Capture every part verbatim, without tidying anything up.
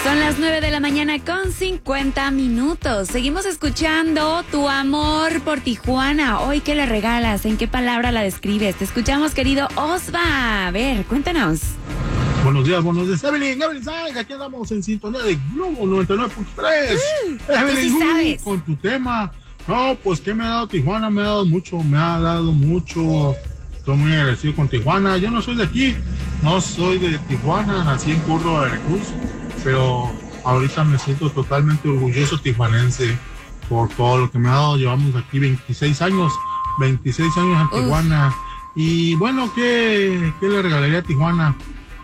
Son las nueve de la mañana con cincuenta minutos. Seguimos escuchando Tu amor por Tijuana. Hoy, ¿qué le regalas? ¿En qué palabra la describes? Te escuchamos, querido Osva. A ver, cuéntanos. Buenos días, buenos días. Evelyn, Evelyn, ¿sabes? Aquí andamos en sintonía de Globo noventa y nueve punto tres. Uh, Evelyn, sí sabes. Uh, con tu tema. No, pues, ¿qué me ha dado Tijuana? Me ha dado mucho, me ha dado mucho. Estoy muy agradecido con Tijuana. Yo no soy de aquí, no soy de Tijuana, nací en Curro, Veracruz, pero ahorita me siento totalmente orgulloso tijuanense por todo lo que me ha dado. Llevamos aquí veintiséis años, veintiséis años en Tijuana. Uf. Y bueno, ¿qué, ¿qué le regalaría a Tijuana?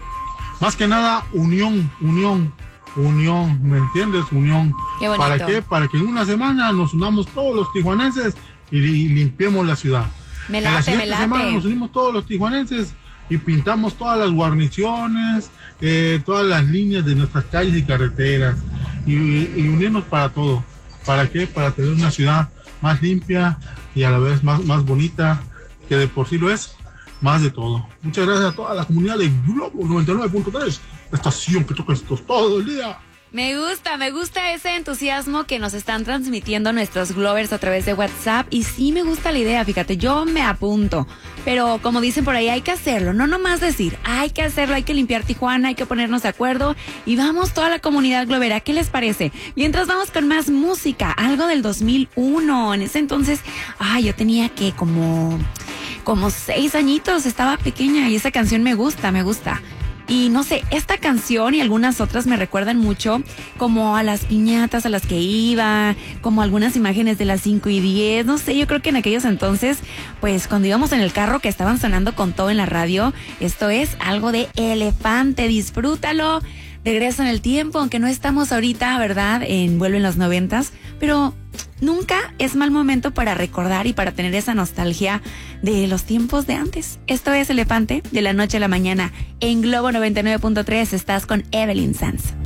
Más que nada, unión, unión, unión, ¿me entiendes? Unión. Qué bonito. ¿Para qué? Para que en una semana nos unamos todos los tijuanenses y, y limpiemos la ciudad. Me late, en la me siguiente late. semana nos unimos todos los tijuanenses y pintamos todas las guarniciones, eh, todas las líneas de nuestras calles y carreteras y, y unirnos para todo. ¿Para qué? Para tener una ciudad más limpia y a la vez más, más bonita, que de por sí lo es, más de todo. Muchas gracias a toda la comunidad de Globo noventa y nueve punto tres, la estación que toca estos todo el día. Me gusta, me gusta ese entusiasmo que nos están transmitiendo nuestros Glovers a través de WhatsApp. Y sí me gusta la idea, fíjate, yo me apunto. Pero como dicen por ahí, hay que hacerlo, no nomás decir, hay que hacerlo, hay que limpiar Tijuana, hay que ponernos de acuerdo. Y vamos toda la comunidad Glovera, ¿qué les parece? Mientras vamos con más música, algo del dos mil uno. En ese entonces, ay, yo tenía que como, como seis añitos, estaba pequeña y esa canción me gusta, me gusta. Y no sé, esta canción y algunas otras me recuerdan mucho como a las piñatas a las que iba, como algunas imágenes de las cinco y diez, no sé, yo creo que en aquellos entonces, pues cuando íbamos en el carro que estaban sonando con todo en la radio, esto es algo de Elefante, disfrútalo, regresa en el tiempo, aunque no estamos ahorita, ¿verdad?, en Vuelve en los noventas, pero nunca es mal momento para recordar y para tener esa nostalgia de los tiempos de antes. Esto es Elefante, de la noche a la mañana. En Globo noventa y nueve punto tres estás con Evelyn Sanz.